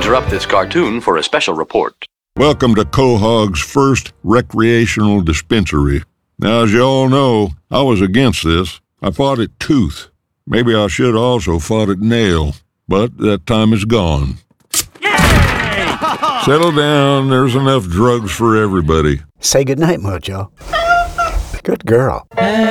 interrupt this cartoon for a special report. Welcome to Quahog's first recreational dispensary. Now, as you all know, I was against this. I fought it tooth. Maybe I should also fought it nail, but that time is gone. Yay! Settle down, there's enough drugs for everybody. Say goodnight, Mojo. Good girl.